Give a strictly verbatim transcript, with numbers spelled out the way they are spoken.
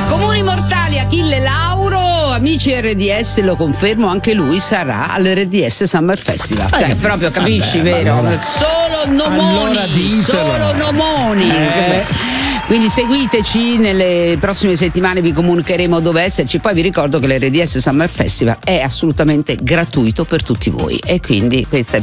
Comuni mortali, Achille Lauro, amici R D S, lo confermo, anche lui sarà all'R D S Summer Festival. Eh, Cioè, proprio capisci, vabbè, vero? allora, solo nomoni, allora ditelo. solo nomoni. Eh. Quindi seguiteci, nelle prossime settimane vi comunicheremo dove esserci. Poi vi ricordo che l'R D S Summer Festival è assolutamente gratuito per tutti voi, e quindi questa è